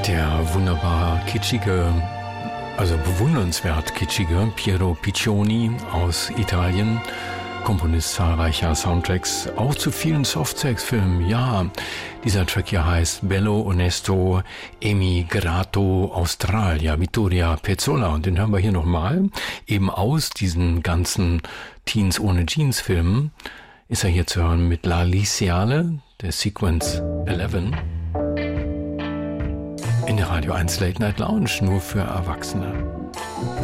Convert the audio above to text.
Der wunderbar kitschige, also bewundernswert kitschige Piero Piccioni aus Italien, Komponist zahlreicher Soundtracks, auch zu vielen Softsex-Filmen. Ja, dieser Track hier heißt Bello Onesto Emigrato Australia, Vittoria Pezzola. Und den hören wir hier nochmal. Eben aus diesen ganzen Teens ohne Jeans-Filmen ist er hier zu hören mit La Liciale, der Sequence 11. In der Radio 1 Late Night Lounge, nur für Erwachsene.